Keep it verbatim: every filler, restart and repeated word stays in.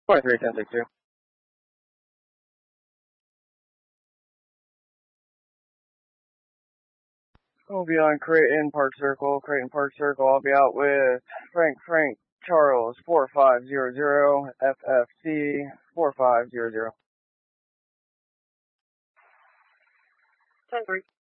twenty-three, ten sixty-two. I'll be on Creighton Park Circle, Creighton Park Circle. I'll be out with Frank Frank Charles four five zero zero, F F C four five zero zero. ten three.